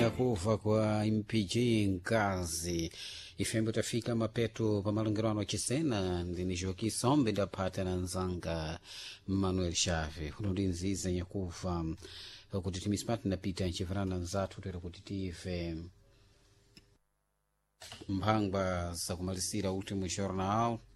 kuva kwa MPG Nkazi ifembo tafika mapeto pa malongerano achisena ndinicho kisombe ndapata na nzanga Manuel Chave kuno ndi nziza nyakuva kuti timisipati napita nchivarana nzathu tera kuti tive mphangwa zakumalisira ultimo jornal